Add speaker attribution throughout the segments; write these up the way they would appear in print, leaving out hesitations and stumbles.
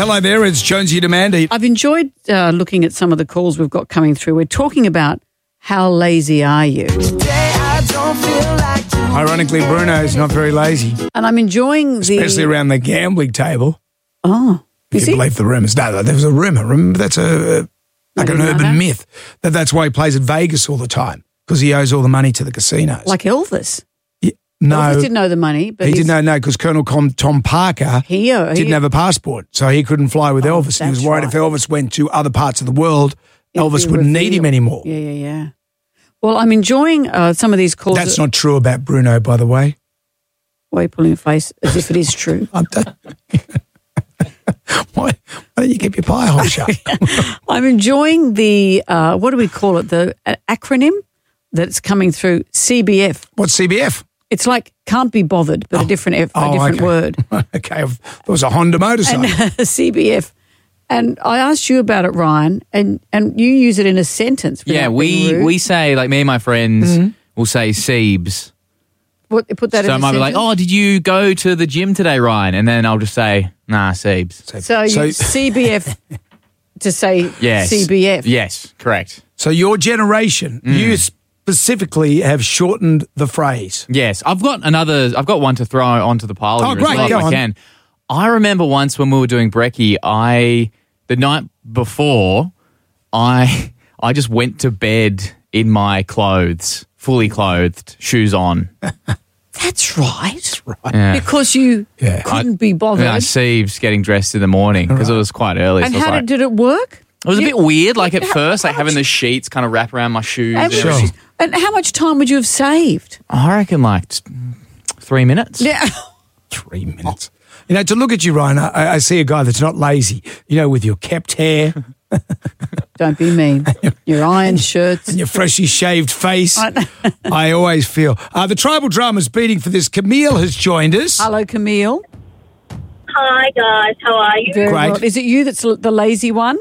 Speaker 1: Hello there, it's Jonesy and Amanda.
Speaker 2: I've enjoyed looking at some of the calls we've got coming through. We're talking about how lazy are you?
Speaker 1: Ironically, Bruno's not very lazy,
Speaker 2: And I'm enjoying
Speaker 1: especially around the gambling table.
Speaker 2: Oh,
Speaker 1: If
Speaker 2: is
Speaker 1: you
Speaker 2: he?
Speaker 1: believe the rumours. No, there was a rumour. Remember, that's like an
Speaker 2: didn't know
Speaker 1: urban
Speaker 2: that.
Speaker 1: myth. That's why he plays at Vegas all the time, because he owes all the money to the casinos.
Speaker 2: Like Elvis.
Speaker 1: No,
Speaker 2: Elvis didn't know the money, but
Speaker 1: he didn't know because Colonel Tom Parker
Speaker 2: he
Speaker 1: didn't have a passport, so he couldn't fly with Elvis. And he was
Speaker 2: that's
Speaker 1: worried
Speaker 2: right.
Speaker 1: if Elvis went to other parts of the world, Elvis
Speaker 2: be
Speaker 1: wouldn't need him
Speaker 2: revealed.
Speaker 1: anymore.
Speaker 2: Yeah. Well, I'm enjoying some of these calls.
Speaker 1: That's not true about Bruno, by the way.
Speaker 2: Why are you pulling your face as if it is true?
Speaker 1: Why don't you keep your pie hole shut?
Speaker 2: I'm enjoying the, what do we call it, the acronym that's coming through, CBF.
Speaker 1: What's CBF?
Speaker 2: It's like can't be bothered, but a different
Speaker 1: okay.
Speaker 2: word.
Speaker 1: Okay, there was a Honda motorcycle.
Speaker 2: And CBF. And I asked you about it, Ryan, and you use it in a sentence.
Speaker 3: Yeah,
Speaker 2: without being rude.
Speaker 3: we say, like me and my friends will say Siebes.
Speaker 2: Put that
Speaker 3: So I
Speaker 2: in a
Speaker 3: might be like,
Speaker 2: sentence.
Speaker 3: oh, did you go to the gym today, Ryan? And then I'll just say, nah, Siebes.
Speaker 2: So you CBF to say
Speaker 3: Yes.
Speaker 2: CBF.
Speaker 3: Yes, correct.
Speaker 1: So your generation, you specifically have shortened the phrase.
Speaker 3: Yes, I've got one to throw onto the pile here
Speaker 1: great,
Speaker 3: as well
Speaker 1: go
Speaker 3: if
Speaker 1: on.
Speaker 3: I can. I remember once when we were doing brekkie, the night before, I just went to bed in my clothes, fully clothed, shoes on.
Speaker 2: That's right.
Speaker 3: Yeah.
Speaker 2: Because you couldn't be bothered.
Speaker 3: And I Siebes getting dressed in the morning because it was quite early.
Speaker 2: And
Speaker 3: so I was
Speaker 2: how
Speaker 3: like,
Speaker 2: did it work?
Speaker 3: it was a bit weird, like at first, like
Speaker 2: how
Speaker 3: having
Speaker 2: much-
Speaker 3: the sheets kind of wrap around my shoes.
Speaker 2: And,
Speaker 3: And everything.
Speaker 2: and how much time would you have saved?
Speaker 3: I reckon like 3 minutes.
Speaker 2: Yeah.
Speaker 1: 3 minutes. You know, to look at you, Ryan, I see a guy that's not lazy, you know, with your kept hair
Speaker 2: Don't be mean. Your iron shirts.
Speaker 1: and your freshly shaved face.
Speaker 2: I know.
Speaker 1: I always feel. The tribal drama's beating for this. Camille has joined us.
Speaker 2: Hello, Camille.
Speaker 4: Hi guys, how are you?
Speaker 2: Very
Speaker 1: Great.
Speaker 2: well. Is it you that's the lazy one?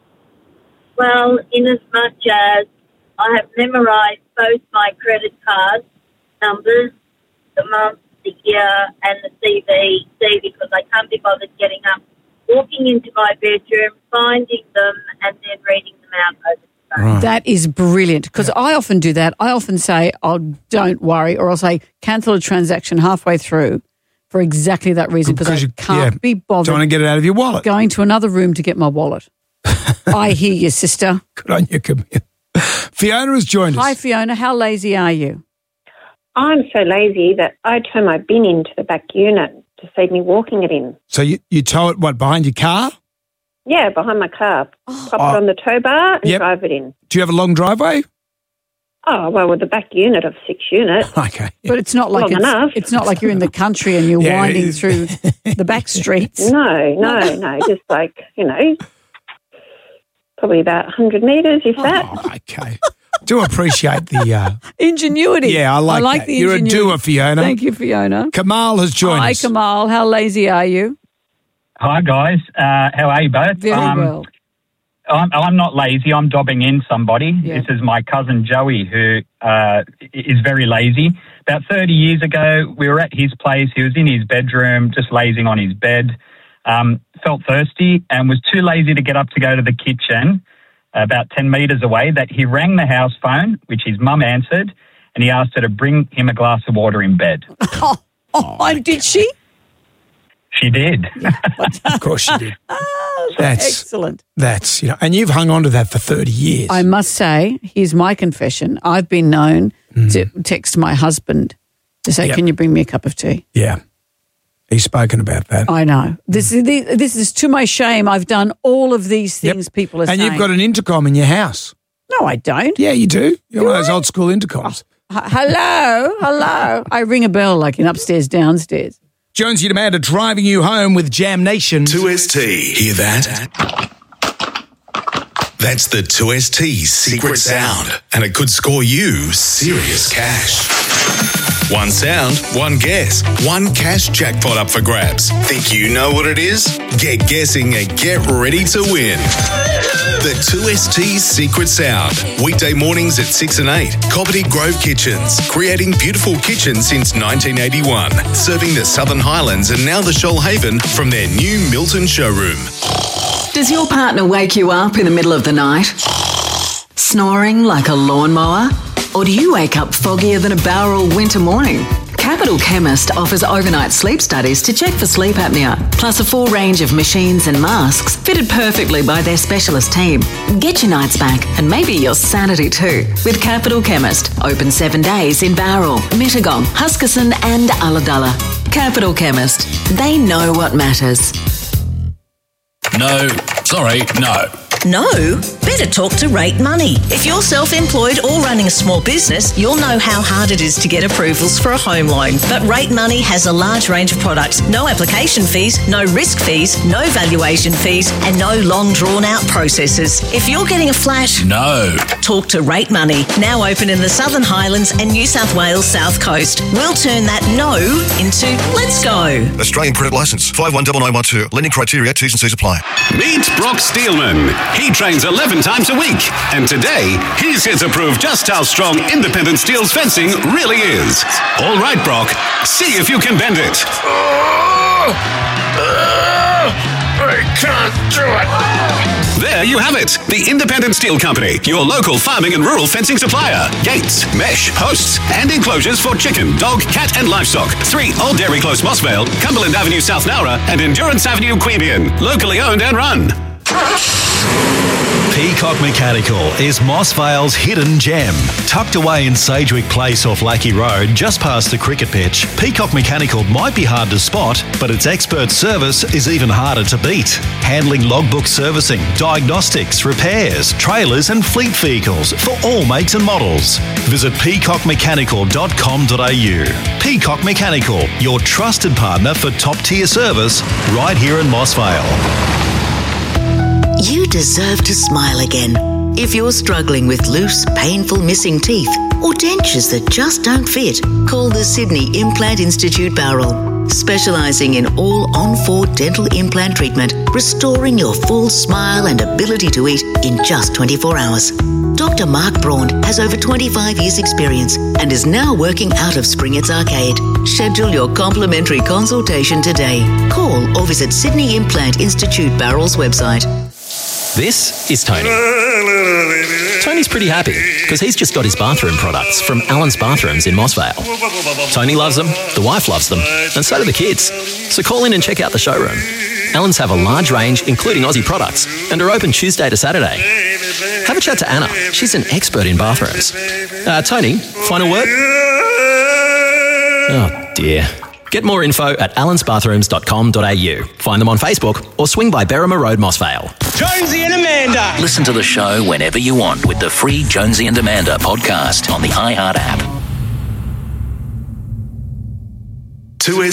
Speaker 4: Well, in as much as I have memorised both my credit card numbers, the month, the year, and the CVC because I can't be bothered getting up, walking into my bedroom, finding them, and then reading them out over the phone.
Speaker 1: Right.
Speaker 2: That is brilliant because I often do that. I often say, oh, don't worry, or I'll say cancel a transaction halfway through for exactly that reason because I
Speaker 1: you
Speaker 2: can't be bothered
Speaker 1: Don't want to get it out of your wallet.
Speaker 2: going to another room to get my wallet. I hear you, sister.
Speaker 1: Good on you, Camille. Fiona has joined us.
Speaker 2: Hi, Fiona. How lazy are you?
Speaker 5: I'm so lazy that I turn my bin into the back unit to save me walking it in.
Speaker 1: So you tow it, behind your car?
Speaker 5: Yeah, behind my car. Pop it on the tow bar and drive it in.
Speaker 1: Do you have a long driveway?
Speaker 5: Oh, well, with the back unit of 6 units.
Speaker 1: Okay.
Speaker 2: But it's not like
Speaker 5: Long enough.
Speaker 2: it's not like you're in the country and you're
Speaker 1: Yeah,
Speaker 2: winding
Speaker 1: it-
Speaker 2: through the back streets.
Speaker 5: No, just like, probably about 100 metres, if that.
Speaker 1: Oh, okay. Do appreciate the...
Speaker 2: Ingenuity.
Speaker 1: Yeah, I like that.
Speaker 2: the
Speaker 1: You're a
Speaker 2: ingenuity.
Speaker 1: doer, Fiona.
Speaker 2: Thank you, Fiona.
Speaker 1: Kamal has joined
Speaker 2: Hi,
Speaker 1: us.
Speaker 2: Kamal. How lazy are you?
Speaker 6: Hi guys, how are you both?
Speaker 2: Very well.
Speaker 6: I'm not lazy. I'm dobbing in somebody.
Speaker 2: Yeah.
Speaker 6: This is my cousin Joey, who is very lazy. About 30 years ago, we were at his place. He was in his bedroom, just lazing on his bed. Felt thirsty and was too lazy to get up to go to the kitchen, about 10 metres away. That he rang the house phone, which his mum answered, and he asked her to bring him a glass of water in bed.
Speaker 2: And did she?
Speaker 6: She did.
Speaker 1: Of course she did. That's
Speaker 2: Excellent.
Speaker 1: That's, and you've hung on to that for 30 years.
Speaker 2: I must say, here's my confession. I've been known to text my husband to say,
Speaker 1: Yep.
Speaker 2: can you bring me a cup of tea?
Speaker 1: Yeah. He's spoken about that.
Speaker 2: I know. This is to my shame. I've done all of these things people are
Speaker 1: And
Speaker 2: saying.
Speaker 1: you've got an intercom in your house.
Speaker 2: No, I don't.
Speaker 1: Yeah, you do. You're one of those old school intercoms.
Speaker 2: Hello. I ring a bell like in upstairs, downstairs.
Speaker 1: Jonesy and Amanda driving you home with Jam Nation.
Speaker 7: 2ST. Hear that? That's the 2ST secret sound, and it could score you serious cash. One sound, one guess, one cash jackpot up for grabs. Think you know what it is? Get guessing and get ready to win. The 2ST's Secret Sound. Weekday mornings at 6 and 8. Copperty Grove Kitchens. Creating beautiful kitchens since 1981. Serving the Southern Highlands and now the Shoalhaven from their new Milton showroom.
Speaker 8: Does your partner wake you up in the middle of the night? Snoring like a lawnmower? Or do you wake up foggier than a Bowral winter morning? Capital Chemist offers overnight sleep studies to check for sleep apnea, plus a full range of machines and masks fitted perfectly by their specialist team. Get your nights back and maybe your sanity too with Capital Chemist. Open 7 days in Bowral, Mittagong, Huskisson and Ulladulla. Capital Chemist. They know what matters.
Speaker 7: No.
Speaker 9: No? Better talk to Rate Money. If you're self-employed or running a small business, you'll know how hard it is to get approvals for a home loan. But Rate Money has a large range of products. No application fees, no risk fees, no valuation fees, and no long drawn-out processes. If you're getting a flat...
Speaker 7: No.
Speaker 9: Talk to Rate Money. Now open in the Southern Highlands and New South Wales South Coast. We'll turn that no into let's go.
Speaker 10: Australian Credit Licence 519912. Lending criteria, T's and C's apply.
Speaker 11: Meet Brock Steelman. He trains 11 times a week, and today he's here to prove just how strong Independent Steel's fencing really is. All right, Brock, see if you can bend it.
Speaker 10: I can't do it.
Speaker 11: There you have it. The Independent Steel Company, your local farming and rural fencing supplier. Gates, mesh, posts, and enclosures for chicken, dog, cat, and livestock. 3 Old Dairy Close, Mossvale, Cumberland Avenue, South Nowra, and Endurance Avenue, Queanbeyan. Locally owned and run.
Speaker 12: Peacock Mechanical is Mossvale's hidden gem. Tucked away in Sedgwick Place off Lackey Road, just past the cricket pitch, Peacock Mechanical might be hard to spot, but its expert service is even harder to beat. Handling logbook servicing, diagnostics, repairs, trailers and fleet vehicles for all makes and models. Visit peacockmechanical.com.au. Peacock Mechanical, your trusted partner for top-tier service right here in Mossvale.
Speaker 13: You deserve to smile again. If you're struggling with loose, painful missing teeth or dentures that just don't fit, call the Sydney Implant Institute Bowral. Specialising in all on-4 dental implant treatment, restoring your full smile and ability to eat in just 24 hours. Dr. Mark Braun has over 25 years' experience and is now working out of Springett's Arcade. Schedule your complimentary consultation today. Call or visit Sydney Implant Institute Bowral's website.
Speaker 14: This is Tony. Tony's pretty happy because he's just got his bathroom products from Allen's Bathrooms in Mossvale. Tony loves them, the wife loves them, and so do the kids. So call in and check out the showroom. Allen's have a large range, including Aussie products, and are open Tuesday to Saturday. Have a chat to Anna. She's an expert in bathrooms. Tony, final word? Oh, dear. Get more info at allensbathrooms.com.au. Find them on Facebook or swing by Berrima Road, Mossvale.
Speaker 15: Jonesy and Amanda.
Speaker 16: Listen to the show whenever you want with the free Jonesy and Amanda podcast on the iHeart app.
Speaker 7: 2